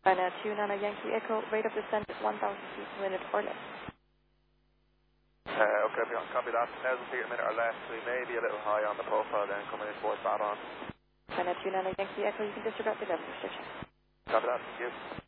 And 2 Nano Yankee Echo, rate of descent is 1,000 feet per minute or less. Okay, copy that. 1,000 feet a minute or less. We may be a little high on the profile then coming in towards that on. And 2 Nano Yankee Echo, you can disregard the level restriction. Copy that. Thank you.